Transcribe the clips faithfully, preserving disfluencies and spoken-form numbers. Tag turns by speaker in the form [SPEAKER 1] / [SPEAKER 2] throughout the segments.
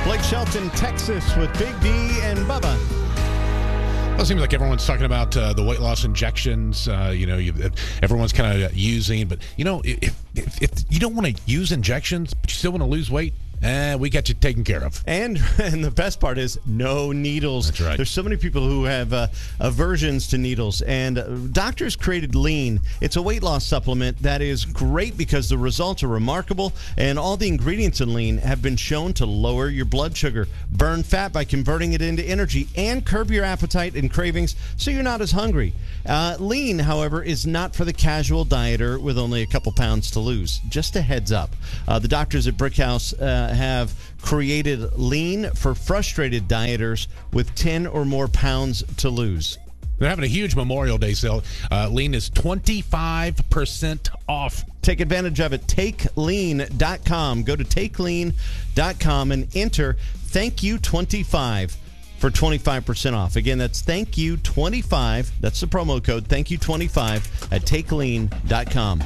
[SPEAKER 1] Blake Shelton, Texas, with Big D and Bubba.
[SPEAKER 2] Well, it seems like everyone's talking about uh, the weight loss injections. Uh, you know, you, everyone's kind of using, but you know, if, if, if you don't want to use injections, but you still want to lose weight, eh, we got you taken care of.
[SPEAKER 1] And and the best part is no needles.
[SPEAKER 2] That's right.
[SPEAKER 1] There's so many people who have uh, aversions to needles, and uh, doctors created Lean. It's a weight loss supplement that is great because the results are remarkable, and all the ingredients in Lean have been shown to lower your blood sugar, burn fat by converting it into energy, and curb your appetite and cravings so you're not as hungry. Uh, Lean, however, is not for the casual dieter with only a couple pounds to lose. Just a heads up. Uh, the doctors at Brickhouse uh, have created Lean for frustrated dieters with ten or more pounds to lose.
[SPEAKER 2] They're having a huge Memorial Day sale. Uh, Lean is twenty-five percent off.
[SPEAKER 1] Take advantage of it. take lean dot com. Go to take lean dot com and enter thank you twenty-five for twenty-five percent off. Again, that's thank you twenty-five. That's the promo code thank you twenty-five at take lean dot com.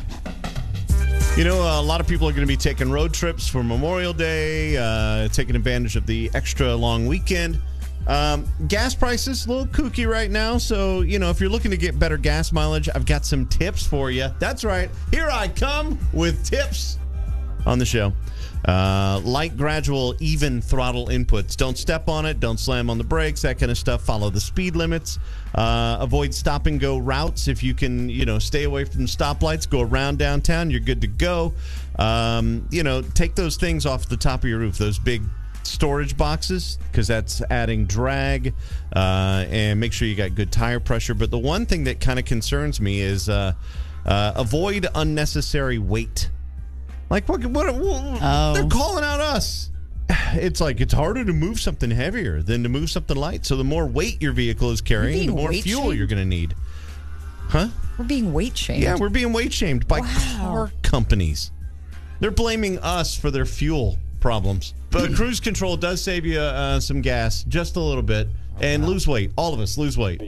[SPEAKER 1] You know, a lot of people are going to be taking road trips for Memorial Day, uh, taking advantage of the extra long weekend. Um, gas prices a little kooky right now, so, you know, if you're looking to get better gas mileage, I've got some tips for you. That's right. Here I come with tips on the show. Uh, light, gradual, even throttle inputs. Don't step on it. Don't slam on the brakes, that kind of stuff. Follow the speed limits. Uh, avoid stop-and-go routes. If you can, you know, stay away from stoplights, go around downtown, you're good to go. Um, you know, take those things off the top of your roof, those big storage boxes, because that's adding drag, uh, and make sure you got good tire pressure. But the one thing that kind of concerns me is uh, uh, avoid unnecessary weight. Like, what, what, what
[SPEAKER 3] Oh.
[SPEAKER 1] they're calling out us. It's like it's harder to move something heavier than to move something light. So the more weight your vehicle is carrying, the
[SPEAKER 3] being
[SPEAKER 1] more
[SPEAKER 3] weight
[SPEAKER 1] fuel
[SPEAKER 3] shamed?
[SPEAKER 1] you're going to need. Huh?
[SPEAKER 3] We're being weight shamed.
[SPEAKER 1] Yeah, we're being weight shamed by
[SPEAKER 3] Wow.
[SPEAKER 1] car companies. They're blaming us for their fuel problems. But cruise control does save you uh, some gas, just a little bit, and lose weight. All of us lose weight.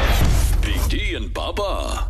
[SPEAKER 4] Big D and Bubba.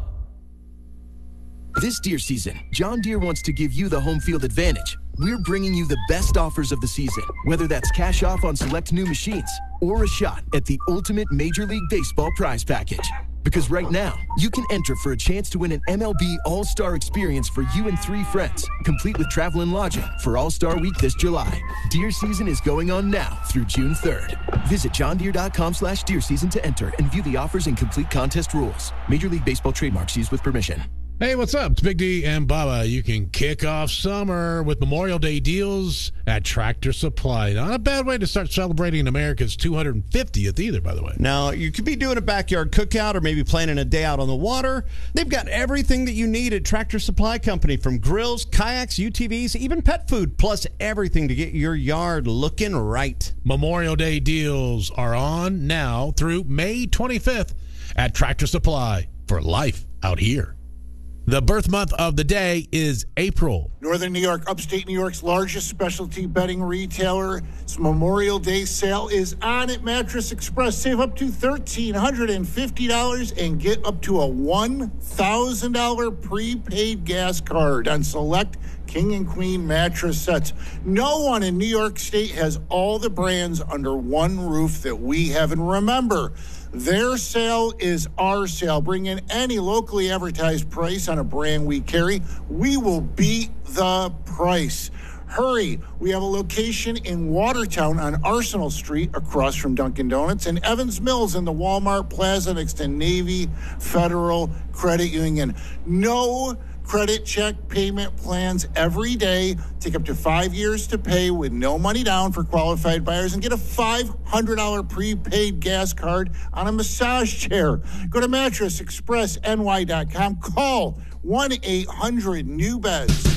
[SPEAKER 5] This deer season, John Deere wants to give you the home field advantage. We're bringing you the best offers of the season, whether that's cash off on select new machines or a shot at the ultimate Major League Baseball prize package. Because right now, you can enter for a chance to win an M L B All-Star experience for you and three friends, complete with travel and lodging for All-Star Week this July. Deer season is going on now through June third. Visit john deere dot com slash deer season to enter and view the offers and complete contest rules. Major League Baseball trademarks used with permission.
[SPEAKER 2] Hey, what's up? It's Big D and Bubba. You can kick off summer with Memorial Day deals at Tractor Supply. Not a bad way to start celebrating America's two hundred fiftieth either, by the way.
[SPEAKER 1] Now, you could be doing a backyard cookout or maybe planning a day out on the water. They've got everything that you need at Tractor Supply Company, from grills, kayaks, U T Vs, even pet food, plus everything to get your yard looking right.
[SPEAKER 2] Memorial Day deals are on now through May twenty-fifth at Tractor Supply for life out here. The birth month of the day is April.
[SPEAKER 6] Northern New York, upstate New York's largest specialty bedding retailer. Its Memorial Day sale is on at Mattress Express. Save up to one thousand three hundred fifty dollars and get up to a one thousand dollars prepaid gas card on select King and Queen mattress sets. No one in New York State has all the brands under one roof that we have. And remember, their sale is our sale. Bring in any locally advertised price on a brand we carry. We will beat the price. Hurry. We have a location in Watertown on Arsenal Street across from Dunkin' Donuts, and Evans Mills in the Walmart Plaza next to Navy Federal Credit Union. No credit check payment plans every day. Take up to five years to pay with no money down for qualified buyers, and get a five hundred dollars prepaid gas card on a massage chair. Go to mattress express n y dot com. Call one eight hundred new beds.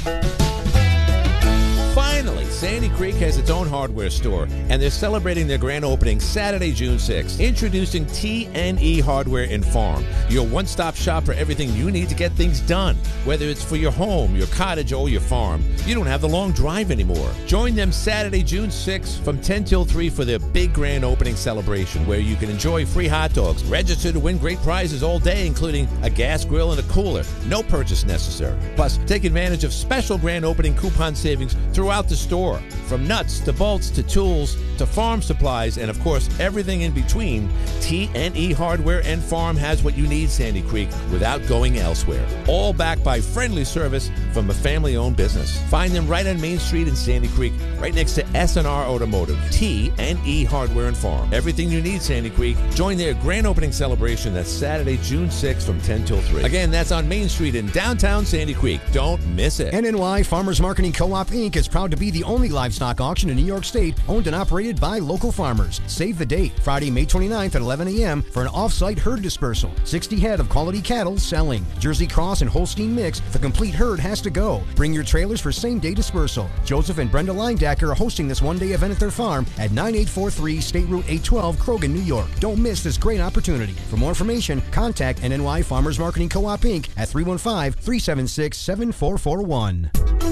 [SPEAKER 7] Finally, Sandy Creek has its own hardware store, and they're celebrating their grand opening Saturday, June sixth. Introducing T and E Hardware and Farm, your one-stop shop for everything you need to get things done. Whether it's for your home, your cottage, or your farm, you don't have the long drive anymore. Join them Saturday, June sixth from ten till three for their big grand opening celebration, where you can enjoy free hot dogs, register to win great prizes all day, including a gas grill and a cooler. No purchase necessary. Plus, take advantage of special grand opening coupon savings throughout throughout the store. From nuts to bolts to tools to farm supplies and, of course, everything in between, T and E Hardware and Farm has what you need, Sandy Creek, without going elsewhere. All backed by friendly service from a family-owned business. Find them right on Main Street in Sandy Creek, right next to S and R Automotive. T and E Hardware and Farm. Everything you need, Sandy Creek. Join their grand opening celebration that's Saturday, June sixth from ten till three. Again, that's on Main Street in downtown Sandy Creek. Don't miss it.
[SPEAKER 3] N N Y Farmers Marketing Co-op Incorporated is proud to be the only livestock auction in New York State owned and operated by local farmers. Save the date, Friday, May twenty-ninth at eleven a.m. for an off-site herd dispersal. sixty head of quality cattle selling. Jersey Cross and Holstein mix. The complete herd has to go. Bring your trailers for same-day dispersal. Joseph and Brenda Linedacker are hosting this one-day event at their farm at ninety-eight forty-three State Route eight twelve, Krogan, New York. Don't miss this great opportunity. For more information, contact N N Y Farmers Marketing Co-op Incorporated at three one five, three seven six, seven four four one.